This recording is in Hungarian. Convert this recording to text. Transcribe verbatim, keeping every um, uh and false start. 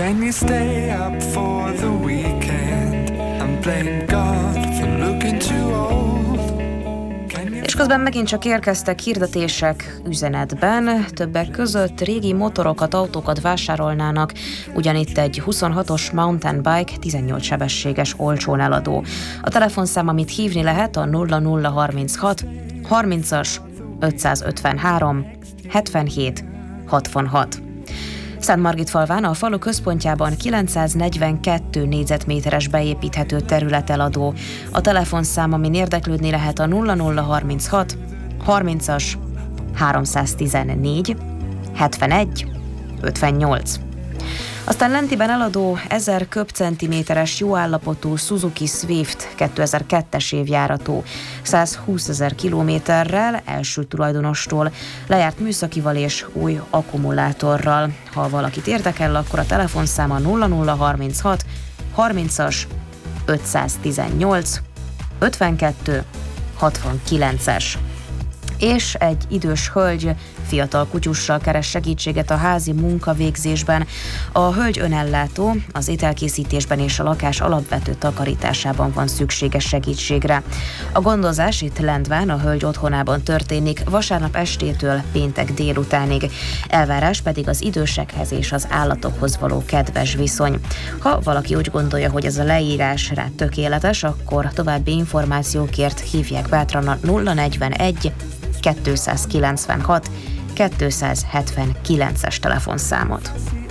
Can you stay up for the weekend? I'm playing God for looking too old. És közben megint csak érkeztek hirdetések üzenetben, többek között régi motorokat, autókat vásárolnának, ugyanitt egy huszonhatos mountain bike tizennyolc sebességes olcsón eladó. A telefonszám, amit hívni lehet, a nulla nulla harminchat harmincas ötszázötvenhárom hetvenhét hatvanhat. Szentmargitfalván a falu központjában kilencszáznegyvenkettő négyzetméteres beépíthető terület eladó. A telefonszám, amin érdeklődni lehet, a nulla nulla harminchat harmincas háromszáztizennégy hetvenegy ötvennyolc. Aztán lentiben eladó ezer köbcentiméteres jó állapotú Suzuki Swift kétezer-kettes évjáratú százhúszezer kilométerrel, első tulajdonostól, lejárt műszakival és új akkumulátorral. Ha valakit érdekel, akkor a telefonszáma nulla nulla harminchat harmincas ötszáztizennyolc ötvenkettő hatvankilences. És egy idős hölgy fiatal kutyussal keres segítséget a házi munkavégzésben. A hölgy önellátó, az ételkészítésben és a lakás alapvető takarításában van szükséges segítségre. A gondozás itt Lendván, a hölgy otthonában történik, vasárnap estétől péntek délutánig. Elvárás pedig az idősekhez és az állatokhoz való kedves viszony. Ha valaki úgy gondolja, hogy ez a leírás rá tökéletes, akkor további információkért hívják bátran a nulla negyvenegy kétszázkilencvenhat kétszázhetvenkilences telefonszámot.